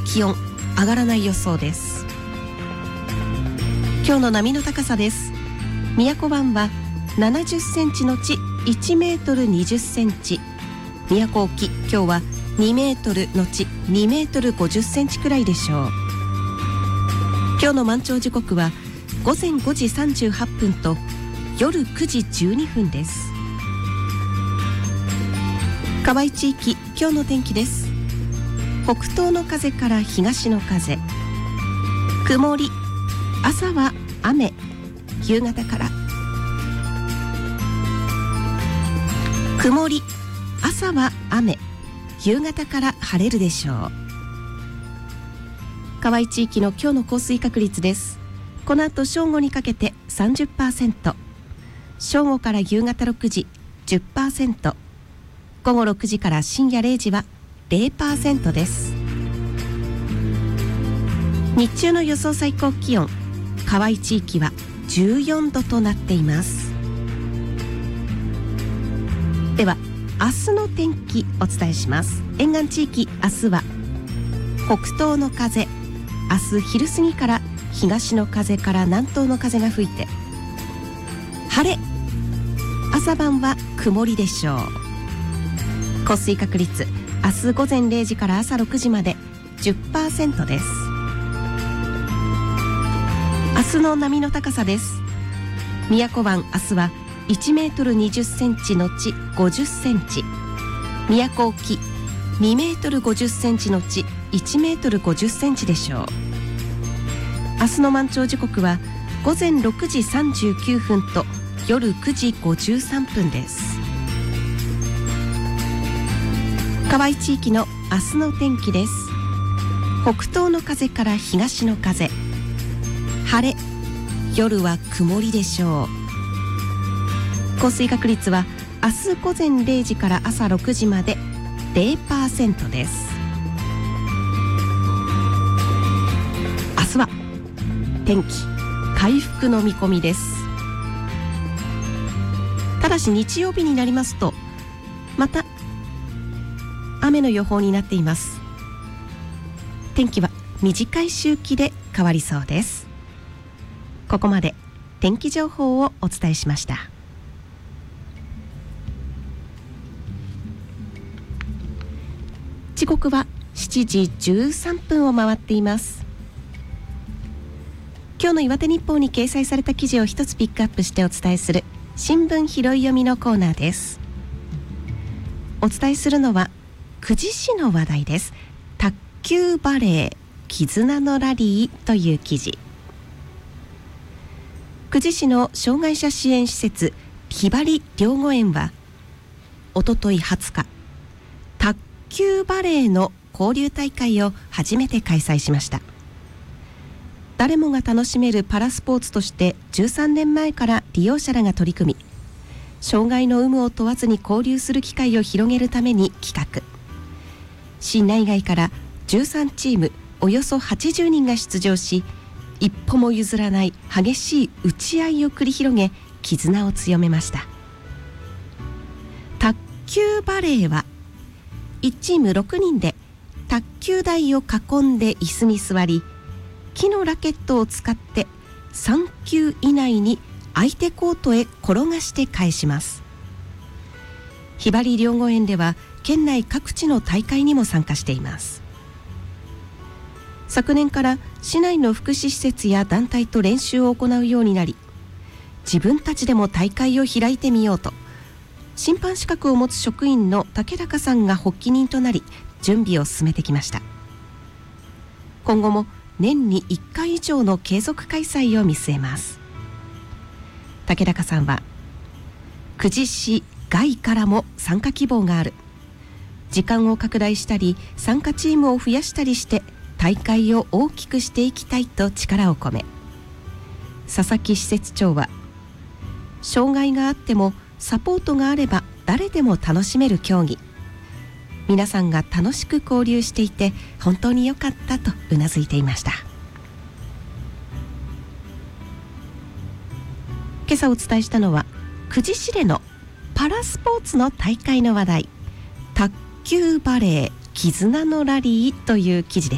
気温上がらない予想です。今日の波の高さです。宮古湾は70センチのち1メートル20センチ、宮古沖今日は2メートルのち2メートル50センチくらいでしょう。今日の満潮時刻は午前5時38分と夜9時12分です。河合地域今日の天気です。北東の風から東の風、曇り、朝は雨、夕方から曇り、朝は雨、夕方から晴れるでしょう。河合地域の今日の降水確率です。この後正午にかけて 30%、 正午から夕方6時 10%、 午後6時から深夜0時は 0% です。日中の予想最高気温、河合地域は14度となっています。では明日の天気お伝えします。沿岸地域明日は北東の風、明日昼過ぎから東の風から南東の風が吹いて晴れ、朝晩は曇りでしょう。降水確率明日午前0時から朝6時まで 10% です。明日の波の高さです。宮古湾明日は1メートル20センチのち50センチ、宮古沖2メートル50センチのち1メートル50センチでしょう。明日の満潮時刻は午前6時39分と夜9時53分です。河合地域の明日の天気です。北東の風から東の風、晴れ、夜は曇りでしょう。降水確率は明日午前0時から朝6時まで 0% です。明日は天気回復の見込みです。ただし日曜日になりますとまた雨の予報になっています。天気は短い周期で変わりそうです。ここまで天気情報をお伝えしました。時刻は7時13分を回っています。今日の岩手日報に掲載された記事を一つピックアップしてお伝えする新聞拾い読みのコーナーです。お伝えするのは久慈市の話題です。卓球バレー絆のラリーという記事。久慈市の障害者支援施設ひばり療護園はおととい20日卓球バレーの交流大会を初めて開催しました。誰もが楽しめるパラスポーツとして13年前から利用者らが取り組み、障害の有無を問わずに交流する機会を広げるために企画。市内外から13チームおよそ80人が出場し、一歩も譲らない激しい打ち合いを繰り広げ、絆を強めました。卓球バレーは1チーム6人で卓球台を囲んで椅子に座り、木のラケットを使って3球以内に相手コートへ転がして返します。ひばり療護園では県内各地の大会にも参加しています。昨年から市内の福祉施設や団体と練習を行うようになり、自分たちでも大会を開いてみようと審判資格を持つ職員の竹高さんが発起人となり準備を進めてきました。今後も年に1回以上の継続開催を見据えます。竹高さんは久慈市外からも参加希望がある、時間を拡大したり参加チームを増やしたりして大会を大きくしていきたいと力を込め、佐々木施設長は障害があってもサポートがあれば誰でも楽しめる競技、皆さんが楽しく交流していて本当に良かったとうなずいていました。今朝お伝えしたのは久慈市でのパラスポーツの大会の話題、卓球バレー絆のラリーという記事でした。